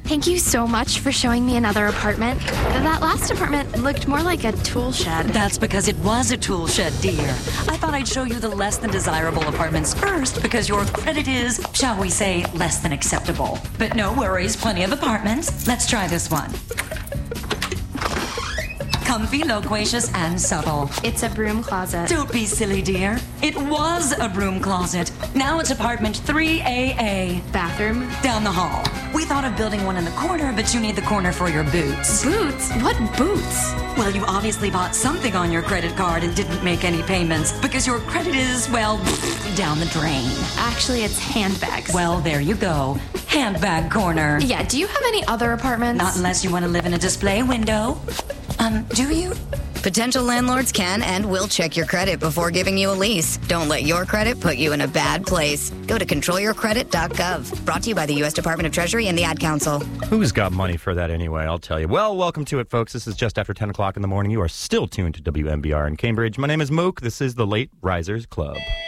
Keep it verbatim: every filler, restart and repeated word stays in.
Thank you so much for showing me another apartment. That last apartment looked more like a tool shed. That's because it was a tool shed, dear. I thought I'd show you the less than desirable apartments first because your credit is, shall we say, less than acceptable. But no worries, plenty of apartments. Let's try this one. Comfy, loquacious, and subtle. It's a broom closet. Don't be silly, dear. It was a broom closet. Now it's apartment three A A. Bathroom? Down the hall. We thought of building one in the corner, but you need the corner for your boots. Boots? What boots? Well, you obviously bought something on your credit card and didn't make any payments because your credit is, well, down the drain. Actually, it's handbags. Well, there you go. Handbag corner. Yeah, do you have any other apartments? Not unless you want to live in a display window. Um, do you? Potential landlords can and will check your credit before giving you a lease. Don't let your credit put you in a bad place. Go to control your credit dot gov. Brought to you by the U S Department of Treasury and the Ad Council. Who's got money for that anyway? I'll tell you. Well, welcome to it, folks. This is just after ten o'clock in the morning. You are still tuned to W M B R in Cambridge. My name is Moke. This is the Late Risers Club.